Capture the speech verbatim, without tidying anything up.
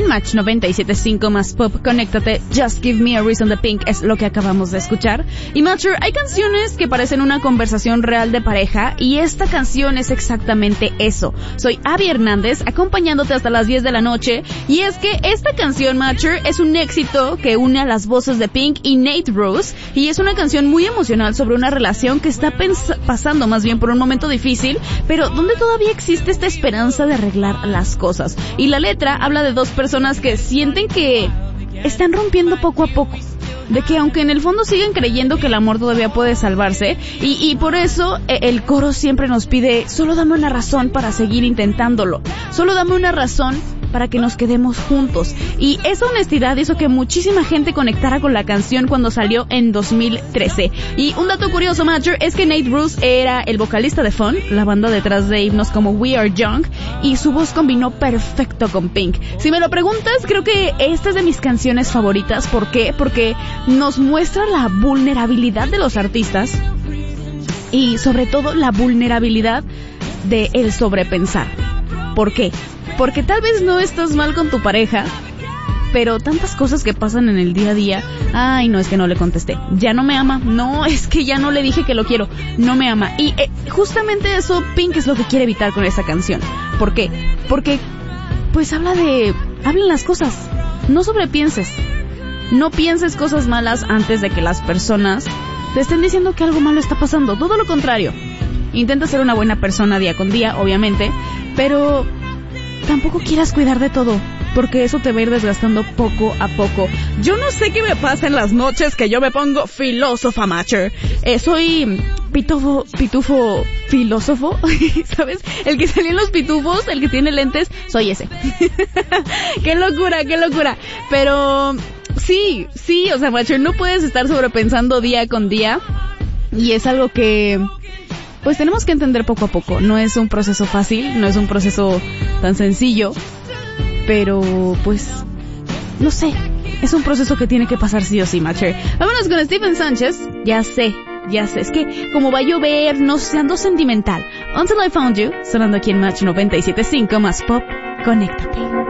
en Match noventa y siete punto cinco más Pop. Conéctate, Just Give Me a Reason de Pink es lo que acabamos de escuchar. Y Matcher, hay canciones que parecen una conversación real de pareja y esta canción es exactamente eso. Soy Abby Hernández, acompañándote hasta las diez de la noche, y es que esta canción, Matcher, es un éxito que une a las voces de Pink y Nate Rose, y es una canción muy emocional sobre una relación que está pens- pasando más bien por un momento difícil, pero donde todavía existe esta esperanza de arreglar las cosas. Y la letra habla de dos personas que sienten que están rompiendo poco a poco, de que aunque en el fondo siguen creyendo que el amor todavía puede salvarse, y, y por eso eh, el coro siempre nos pide: solo dame una razón para seguir intentándolo, solo dame una razón para que nos quedemos juntos. Y esa honestidad hizo que muchísima gente conectara con la canción cuando salió en dos mil trece. Y un dato curioso, Matcher, es que Nate Rose era el vocalista de Fun, la banda detrás de himnos como We Are Young, y su voz combinó perfecto con Pink. Si me lo preguntas, creo que esta es de mis canciones favoritas. ¿Por qué? Porque nos muestra la vulnerabilidad de los artistas y sobre todo la vulnerabilidad de el sobrepensar. ¿Por qué? Porque tal vez no estás mal con tu pareja, pero tantas cosas que pasan en el día a día. Ay, no, es que no le contesté, ya no me ama. No, es que ya no le dije que lo quiero, no me ama. Y eh, justamente eso Pink es lo que quiere evitar con esta canción. ¿Por qué? Porque pues habla de... hablen las cosas, no sobrepienses. No pienses cosas malas antes de que las personas te estén diciendo que algo malo está pasando. Todo lo contrario. Intenta ser una buena persona día con día, obviamente, pero tampoco quieras cuidar de todo, porque eso te va a ir desgastando poco a poco. Yo no sé qué me pasa en las noches que yo me pongo filósofa, Matcher. Eh, soy pitufo, pitufo filósofo, ¿sabes? El que salió en los pitufos, el que tiene lentes, soy ese. Qué locura, qué locura. Pero sí, sí, o sea, Matcher, no puedes estar sobrepensando día con día, y es algo que pues tenemos que entender poco a poco. No es un proceso fácil, no es un proceso tan sencillo, pero pues no sé, es un proceso que tiene que pasar sí o sí, Matcher. Vámonos con Stephen Sánchez. Ya sé, ya sé, es que como va a llover, no sé, ando sentimental. Until I Found You, sonando aquí en Match noventa y siete punto cinco más Pop. Conéctate.